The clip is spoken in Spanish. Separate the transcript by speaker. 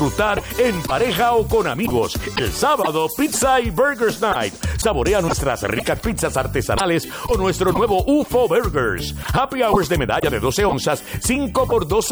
Speaker 1: disfrutar en pareja o con amigos. El sábado, Pizza y Burgers Night. Saborea nuestras ricas pizzas artesanales o nuestro nuevo UFO Burgers. Happy Hours de medalla de 12 onzas, 5 por 12